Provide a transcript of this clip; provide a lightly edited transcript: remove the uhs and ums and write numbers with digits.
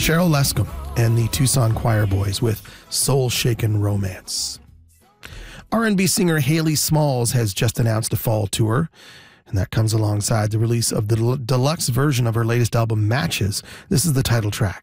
Cheryl Lescom and the Tucson Choir Boys with Soul Shaken Romance. R&B singer Haley Smalls has just announced a fall tour, and that comes alongside the release of the deluxe version of her latest album, Matches. This is the title track.